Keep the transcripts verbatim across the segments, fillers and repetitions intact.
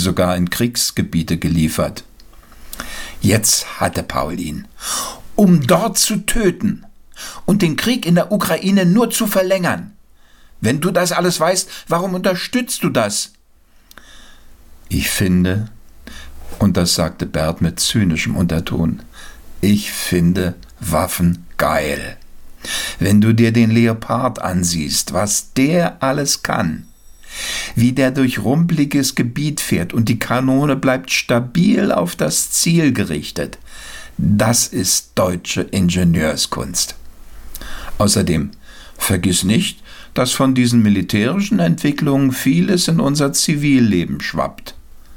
sogar in Kriegsgebiete geliefert. Jetzt hatte Paul ihn, um dort zu töten und den Krieg in der Ukraine nur zu verlängern. Wenn du das alles weißt, warum unterstützt du das? Ich finde, und das sagte Bert mit zynischem Unterton, ich finde Waffen geil. Wenn du dir den Leopard ansiehst, was der alles kann, wie der durch rumpeliges Gebiet fährt und die Kanone bleibt stabil auf das Ziel gerichtet, das ist deutsche Ingenieurskunst. Außerdem, vergiss nicht, dass von diesen militärischen Entwicklungen vieles in unser Zivilleben schwappt.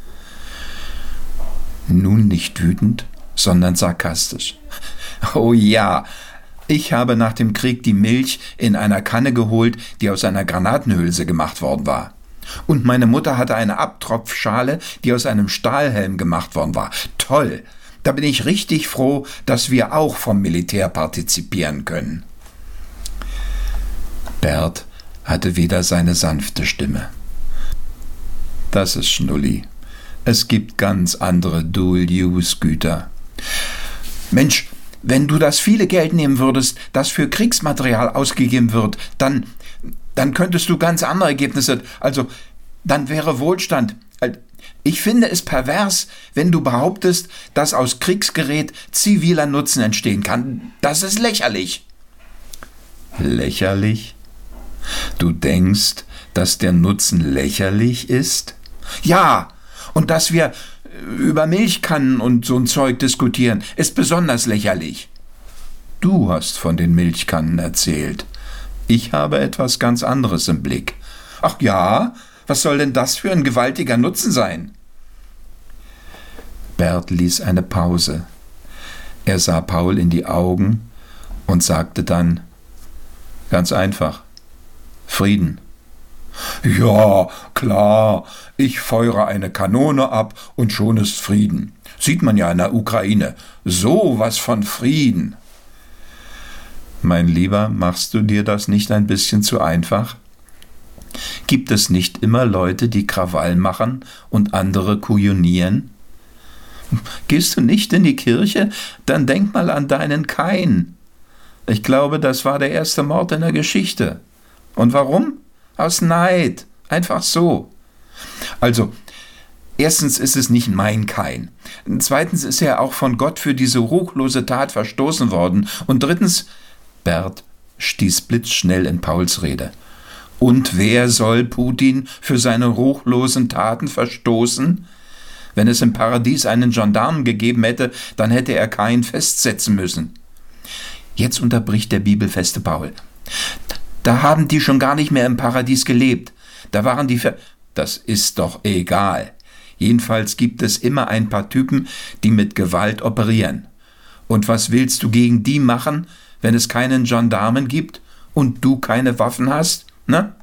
Nun nicht wütend, sondern sarkastisch. Oh ja, ich habe nach dem Krieg die Milch in einer Kanne geholt, die aus einer Granatenhülse gemacht worden war. Und meine Mutter hatte eine Abtropfschale, die aus einem Stahlhelm gemacht worden war. Toll! Da bin ich richtig froh, dass wir auch vom Militär partizipieren können. Bert hatte wieder seine sanfte Stimme. Das ist Schnulli. Es gibt ganz andere Dual-Use-Güter. Mensch, wenn du das viele Geld nehmen würdest, das für Kriegsmaterial ausgegeben wird, dann, dann könntest du ganz andere Ergebnisse, also dann wäre Wohlstand. Ich finde es pervers, wenn du behauptest, dass aus Kriegsgerät ziviler Nutzen entstehen kann. Das ist lächerlich. Lächerlich? Du denkst, dass der Nutzen lächerlich ist? Ja, und dass wir über Milchkannen und so ein Zeug diskutieren, ist besonders lächerlich. Du hast von den Milchkannen erzählt. Ich habe etwas ganz anderes im Blick. Ach ja, was soll denn das für ein gewaltiger Nutzen sein? Bert ließ eine Pause. Er sah Paul in die Augen und sagte dann, ganz einfach, Frieden. Ja, klar, ich feuere eine Kanone ab und schon ist Frieden. Sieht man ja in der Ukraine. So was von Frieden. Mein Lieber, machst du dir das nicht ein bisschen zu einfach? Gibt es nicht immer Leute, die Krawall machen und andere kujonieren? Gehst du nicht in die Kirche? Dann denk mal an deinen Kain. Ich glaube, das war der erste Mord in der Geschichte. Und warum? Aus Neid. Einfach so. Also, erstens ist es nicht mein Kain. Zweitens ist er auch von Gott für diese ruchlose Tat verstoßen worden. Und drittens, Bert stieß blitzschnell in Pauls Rede. Und wer soll Putin für seine ruchlosen Taten verstoßen? Wenn es im Paradies einen Gendarmen gegeben hätte, dann hätte er Kain festsetzen müssen. Jetzt unterbricht der bibelfeste Paul. Da haben die schon gar nicht mehr im Paradies gelebt. Da waren die Ver... Das ist doch egal. Jedenfalls gibt es immer ein paar Typen, die mit Gewalt operieren. Und was willst du gegen die machen, wenn es keinen Gendarmen gibt und du keine Waffen hast? Ne?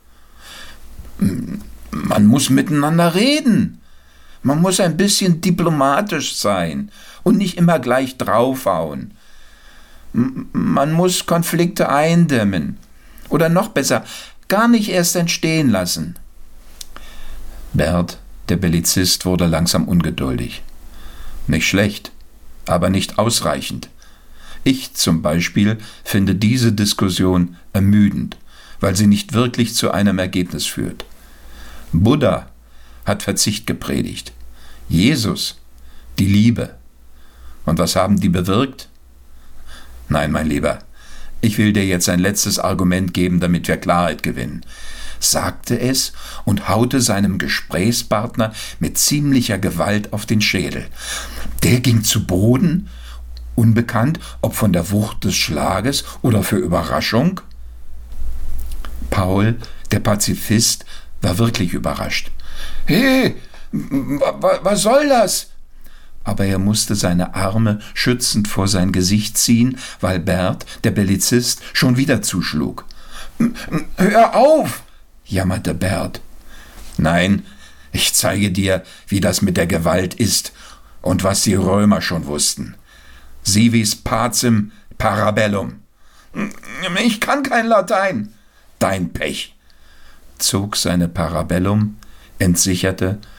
Man muss miteinander reden. Man muss ein bisschen diplomatisch sein und nicht immer gleich draufhauen. Man muss Konflikte eindämmen. Oder noch besser, gar nicht erst entstehen lassen. Bert, der Bellizist, wurde langsam ungeduldig. Nicht schlecht, aber nicht ausreichend. Ich zum Beispiel finde diese Diskussion ermüdend, weil sie nicht wirklich zu einem Ergebnis führt. Buddha hat Verzicht gepredigt. Jesus, die Liebe. Und was haben die bewirkt? Nein, mein Lieber, ich will dir jetzt ein letztes Argument geben, damit wir Klarheit gewinnen, sagte es und haute seinem Gesprächspartner mit ziemlicher Gewalt auf den Schädel. Der ging zu Boden, unbekannt, ob von der Wucht des Schlages oder für Überraschung. Paul, der Pazifist, war wirklich überrascht. »Hey, was soll das?« Aber er musste seine Arme schützend vor sein Gesicht ziehen, weil Bert, der Bellizist, schon wieder zuschlug. »Hör auf«, jammerte Bert. »Nein, ich zeige dir, wie das mit der Gewalt ist und was die Römer schon wussten. Si vis pacem parabellum.« »Ich kann kein Latein.« »Dein Pech«, zog seine Parabellum, entsicherte